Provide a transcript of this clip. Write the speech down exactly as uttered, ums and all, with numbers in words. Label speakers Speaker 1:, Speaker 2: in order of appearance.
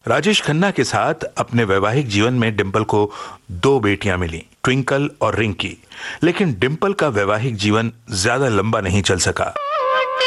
Speaker 1: राजेश खन्ना के साथ अपने वैवाहिक जीवन में डिंपल को दो बेटियां मिली, ट्विंकल और रिंकी। लेकिन डिंपल का वैवाहिक जीवन ज्यादा लंबा नहीं चल सका।